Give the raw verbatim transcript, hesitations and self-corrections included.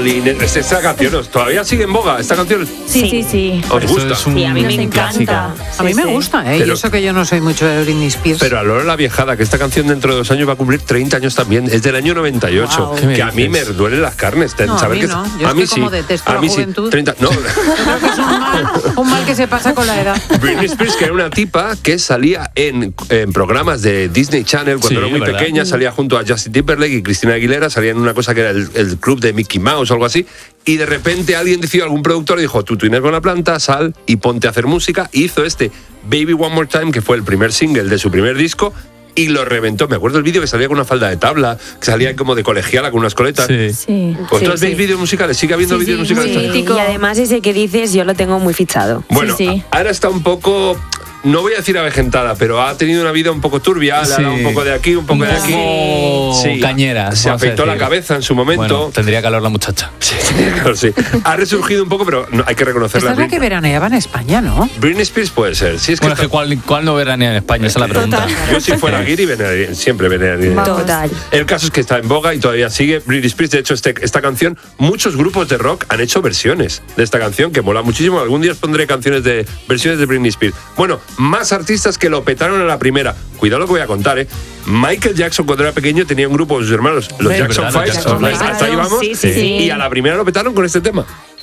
violines. Esta canción, ¿todavía sigue en boga esta canción? Sí, sí, sí. ¿Os Eso gusta? es un Sí, a mí me clásico. encanta. A mí Sí, me sí. gusta, ¿eh? Pero- y eso que yo no soy mucho de Britney Spears. Pero a Lola la viejada, que esta canción dentro de dos años va a cumplir treinta años también, es del año noventa y ocho, Wow. ¿Qué me que a mí me dices? duelen las carnes. No, a saber mí que no. Yo a es mí que como sí, detesto a la mí sí, juventud. treinta, no. Yo creo que es un mal, un mal que se pasa con la edad. Britney Spears, que era una tipa que salía en, en programas de Disney Channel cuando Sí, era muy ¿verdad? pequeña, salía junto a Justin Timberlake y Christina Aguilera, salía en una cosa que era el, el club de Mickey Mouse o algo así, y de repente alguien decidió, algún productor dijo, tú tienes con la planta, sal y ponte a hacer música, y hizo este Baby One More Time, que fue el primer single de su primer disco, y lo reventó. Me acuerdo del vídeo que salía con una falda de tabla, que salía como de colegiala con unas coletas. Sí. Sí. ¿Vosotros Sí, veis sí. vídeos musicales? ¿Sigue habiendo Sí, vídeos sí, musicales? muy mítico. Y además ese que dices yo lo tengo muy fichado. Bueno, Sí, sí. ahora está un poco, no voy a decir avejentada, pero ha tenido una vida un poco turbia, le ha Sí. dado un poco de aquí, un poco de aquí. poco cañera, Se vamos a afeitó la decir. cabeza en su momento. Bueno, tendría calor la muchacha. Sí, claro, sí. Ha resurgido un poco, pero no, hay que reconocerla. Esta es la que veraneaba en España, ¿no? Britney Spears puede ser. Sí, es que Bueno, es que está- ¿cuál, cuál no veranea en España? Esa es la pregunta. yo si fuera Guiri, veneraría- siempre veneraría. Total. El caso es que está en boga y todavía sigue. Britney Spears, de hecho, este- esta canción, muchos grupos de rock han hecho versiones de esta canción, que mola muchísimo. Algún día os pondré canciones de versiones de Britney Spears. Bueno, más artistas que lo petaron a la primera. Cuidado lo que voy a contar, ¿eh? Michael Jackson, cuando era pequeño, tenía un grupo con sus hermanos, los Sí, Jackson verdad, los Five. Jackson Five. Hasta ahí vamos. Sí, sí, sí. Y a la primera lo petaron con este tema.